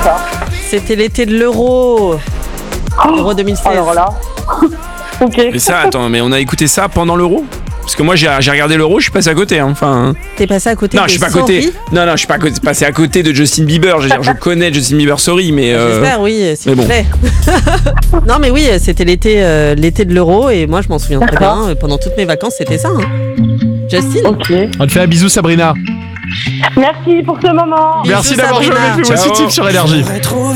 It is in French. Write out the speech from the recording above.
ça? C'était l'été de l'Euro. Euro 2016. Alors là. Ok. Mais ça, attends, mais on a écouté ça pendant l'Euro? Parce que moi j'ai regardé l'Euro, je suis passé à côté, hein. Enfin. T'es passé à côté Non, de je suis pas à côté. Sorry. Non, je suis pas passé à côté de Justin Bieber. Je veux dire, je connais Justin Bieber, sorry, mais. J'espère, oui, s'il mais vous bon. plaît. Non, mais oui, c'était l'été de l'Euro et moi je m'en souviens très bien. Pendant toutes mes vacances, c'était ça. Hein. Justin. Ok. On te fait un bisou, Sabrina. Merci pour ce moment. Merci Bisous, d'avoir joué Sabrina. avec nous. Voici Ciao. Tips sur Énergie.